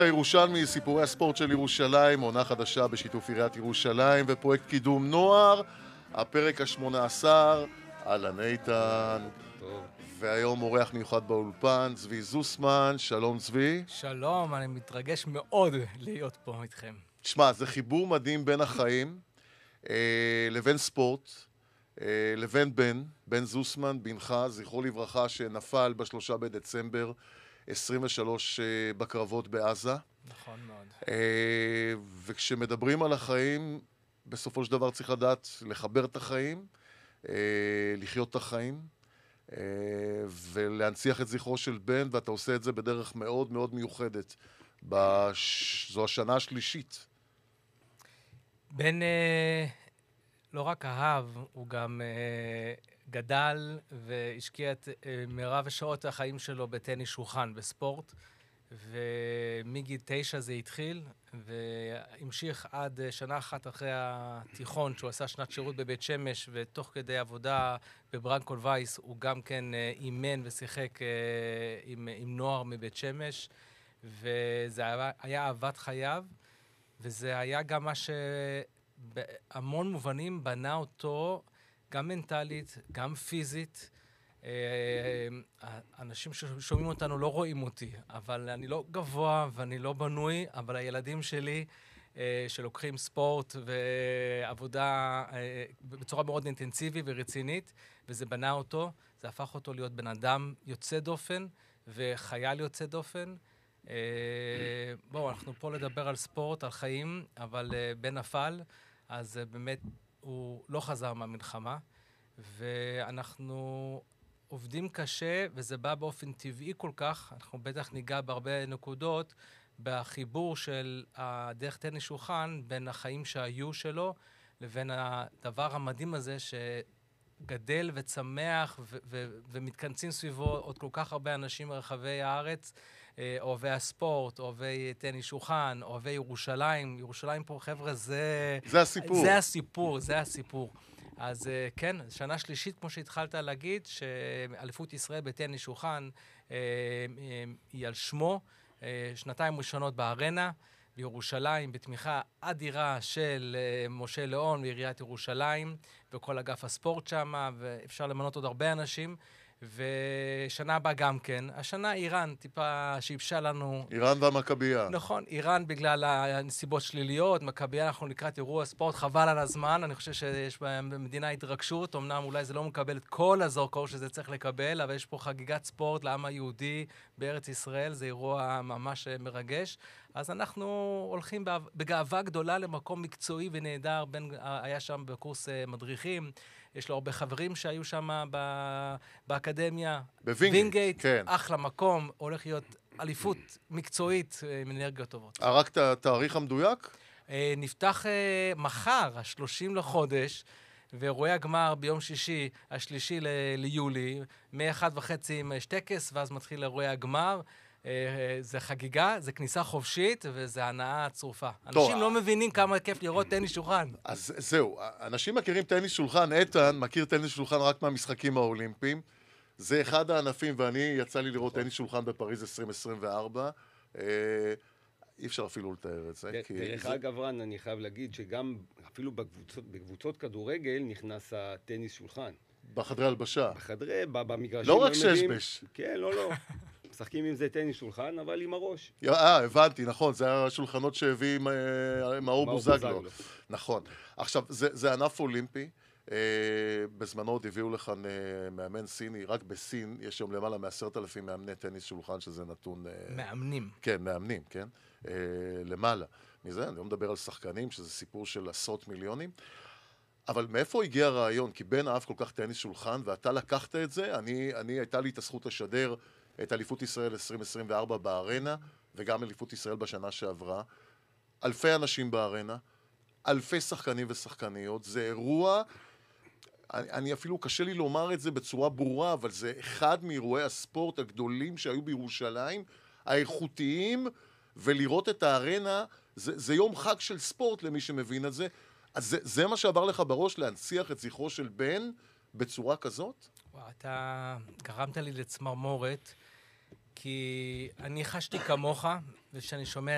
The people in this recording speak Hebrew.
ירושלמי, סיפורי הספורט של ירושלים, עונה חדשה בשיתוף עיריית ירושלים ופרויקט קידום נוער, הפרק ה-18, אהלן איתן. טוב. והיום אורח מיוחד באולפן, צבי זוסמן. שלום צבי. שלום, אני מתרגש מאוד להיות פה איתכם. תשמע, זה חיבור מדהים בין החיים לבין ספורט, לבין בן זוסמן, בנך, זכרו לברכה, שנפל ב3 בדצמבר 23 בקרבות בעזה. נכון מאוד. וכשמדברים על החיים, בסופו של דבר צריך לדעת לחבר את החיים, לחיות את החיים, ולהנציח את זכרו של בן, ואתה עושה את זה בדרך מאוד מאוד מיוחדת. זו השנה השלישית. בן לא רק אהב, הוא גם גדל והשקיע את מרב השעות החיים שלו בטניס שולחן, בספורט, ומגיל 9 זה התחיל, והמשיך עד שנה אחת אחרי התיכון, שהוא עשה שנת שירות בבית שמש, ותוך כדי עבודה בברנקול וייס, הוא גם כן אימן ושיחק עם נוער מבית שמש, וזה היה אהבת חייו, וזה היה גם מה שבהמון מובנים בנה אותו, גם מנטלית, גם פיזית. אנשים ששומעים אותנו לא רואים אותי, אבל אני לא גבוה ואני לא בנוי, אבל הילדים שלי שלוקחים ספורט ועבודה בצורה מאוד אינטנסיבית ורצינית, וזה בנה אותו, זה הפך אותו להיות בן אדם יוצא דופן וחייל יוצא דופן. בואו, אנחנו פה לדבר על ספורט, על חיים, אבל בן נפל, אז באמת הוא לא חזר מהמלחמה, ואנחנו עובדים קשה, וזה בא באופן טבעי כל כך, אנחנו בטח ניגע בהרבה נקודות, בחיבור של הדרך טניס שולחן, בין החיים שהיו שלו, לבין הדבר המדהים הזה שגדל וצמח, ומתכנסים סביבו עוד כל כך הרבה אנשים מרחבי הארץ, אוהבי הספורט, אוהבי טניס שולחן, אוהבי ירושלים. ירושלים פה, חבר'ה, זה הסיפור. זה הסיפור. אז כן, שנה שלישית, כמו שהתחלת להגיד, שאליפות ישראל בטניס שולחן היא על שמו, שנתיים ראשונות בארנה, בירושלים, בתמיכה אדירה של משה ליאון ועיריית ירושלים, וכל אגף הספורט שם, ואפשר למנות עוד הרבה אנשים, ושנה הבאה גם כן. השנה איראן טיפה שיבשה לנו. איראן והמכבייה. נכון, איראן בגלל הנסיבות שליליות, מכבייה אנחנו לקראת אירוע ספורט, חבל על הזמן, אני חושב שיש במדינה התרגשות, אמנם אולי זה לא מקבל את כל הזרקור שזה צריך לקבל, אבל יש פה חגיגת ספורט לעם היהודי בארץ ישראל, זה אירוע ממש מרגש. אז אנחנו הולכים בגאווה גדולה למקום מקצועי ונהדר, היה שם בקורס מדריכים, יש לו הרבה חברים שהיו שם באקדמיה. בווינגייט, כן. אחלה מקום, הולך להיות אליפות מקצועית עם אנרגיות טובות. רק את התאריך המדויק? נפתח מחר, ה-30 לחודש, ואירועי הגמר ביום שישי, ה3 ליולי, מ-1:30 עם טקס, ואז מתחיל אירועי הגמר. זה חגיגה, זה כניסה חופשית, וזה הנאה צרופה. אנשים לא מבינים כמה כיף לראות טניס שולחן. אז זהו, אנשים מכירים טניס שולחן, איתן מכיר טניס שולחן רק מהמשחקים האולימפיים. זה אחד הענפים, ואני יצא לי לראות טניס שולחן בפריז 2024. אי אפשר אפילו לתאר את זה. דרך אגב, רן, אני חייב להגיד שגם אפילו בקבוצות כדורגל נכנס הטניס שולחן. בחדרי הלבשה. במגרשים. לא רק ששבש. כן, לא. משחקים עם זה טניס שולחן, אבל עם הראש. הבנתי, נכון, זה השולחנות שהביא מאור בוזגלו. נכון. עכשיו, זה ענף אולימפי. בזמנו עוד הביאו לכאן מאמן סיני, רק בסין יש היום למעלה מ10,000 מאמני טניס שולחן, שזה נתון... מאמנים. כן, מאמנים, כן. למעלה. מזה, אני לא מדבר על שחקנים, שזה סיפור של עשרות מיליונים. אבל מאיפה הגיע הרעיון? כי בן אהב כל כך טניס שולחן, ואתה לקחת את זה, הייתה לי את הזכות לשדר את אליפות ישראל 2024 בארנה, וגם אליפות ישראל בשנה שעברה. אלפי אנשים בארנה, אלפי שחקנים ושחקניות, זה אירוע, אני אפילו קשה לי לומר את זה בצורה ברורה, אבל זה אחד מאירועי הספורט הגדולים שהיו בירושלים, האיכותיים, ולראות את הארנה, זה יום חג של ספורט למי שמבין את זה. אז זה מה שעבר לך בראש, להנציח את זכרו של בן בצורה כזאת? וואו, אתה גרמת לי לצמרמורת, כי אני חשתי כמוך, ושאני שומע